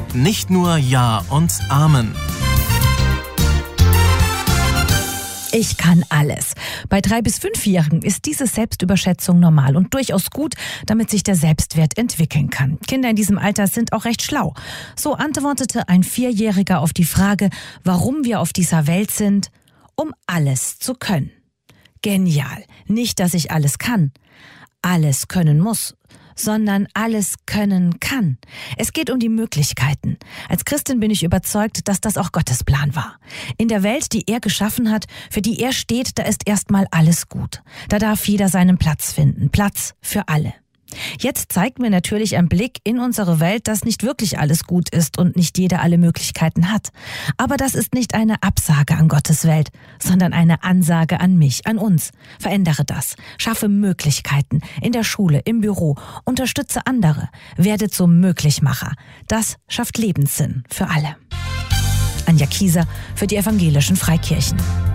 Nicht nur Ja und Amen. Ich kann alles. Bei 3- bis 5-Jährigen ist diese Selbstüberschätzung normal und durchaus gut, damit sich der Selbstwert entwickeln kann. Kinder in diesem Alter sind auch recht schlau. So antwortete ein 4-Jähriger auf die Frage, warum wir auf dieser Welt sind: um alles zu können. Genial. Nicht, dass ich alles kann, alles können muss, sondern alles können kann. Es geht um die Möglichkeiten. Als Christin bin ich überzeugt, dass das auch Gottes Plan war. In der Welt, die er geschaffen hat, für die er steht, da ist erstmal alles gut. Da darf jeder seinen Platz finden. Platz für alle. Jetzt zeigt mir natürlich ein Blick in unsere Welt, dass nicht wirklich alles gut ist und nicht jeder alle Möglichkeiten hat. Aber das ist nicht eine Absage an Gottes Welt, sondern eine Ansage an mich, an uns. Verändere das. Schaffe Möglichkeiten in der Schule, im Büro. Unterstütze andere. Werde zum Möglichmacher. Das schafft Lebenssinn für alle. Anja Kieser für die Evangelischen Freikirchen.